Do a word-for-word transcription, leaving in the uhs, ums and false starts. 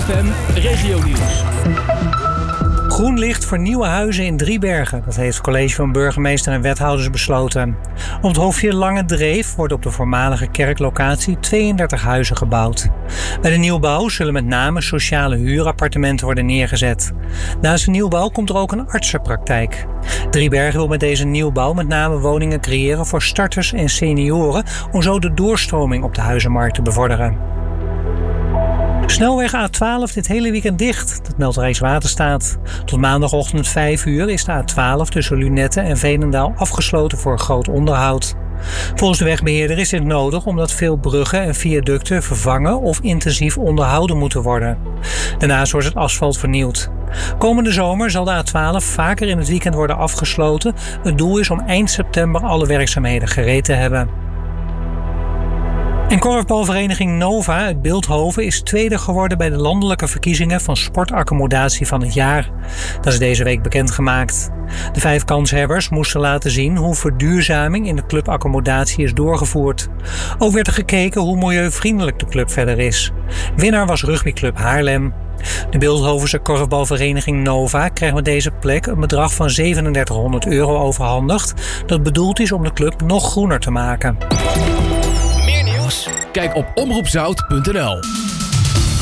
F M Regionieuws. Groen licht voor nieuwe huizen in Driebergen. Dat heeft het college van burgemeester en wethouders besloten. Op het Hofje Lange Dreef worden op de voormalige kerklocatie tweeëndertig huizen gebouwd. Bij de nieuwbouw zullen met name sociale huurappartementen worden neergezet. Naast de nieuwbouw komt er ook een artsenpraktijk. Driebergen wil met deze nieuwbouw met name woningen creëren voor starters en senioren om zo de doorstroming op de huizenmarkt te bevorderen. Snelweg A twaalf dit hele weekend dicht, dat meldt Rijkswaterstaat. Tot maandagochtend vijf uur is de A twaalf tussen Lunetten en Veenendaal afgesloten voor groot onderhoud. Volgens de wegbeheerder is dit nodig omdat veel bruggen en viaducten vervangen of intensief onderhouden moeten worden. Daarnaast wordt het asfalt vernieuwd. Komende zomer zal de A twaalf vaker in het weekend worden afgesloten. Het doel is om eind september alle werkzaamheden gereed te hebben. En korfbalvereniging Nova uit Bilthoven is tweede geworden bij de landelijke verkiezingen van sportaccommodatie van het jaar. Dat is deze week bekendgemaakt. De vijf kanshebbers moesten laten zien hoe verduurzaming in de clubaccommodatie is doorgevoerd. Ook werd er gekeken hoe milieuvriendelijk de club verder is. Winnaar was rugbyclub Haarlem. De Bilthovense korfbalvereniging Nova krijgt met deze plek een bedrag van zevenendertighonderd euro overhandigd. Dat bedoeld is om de club nog groener te maken. Kijk op omroep zout punt n l.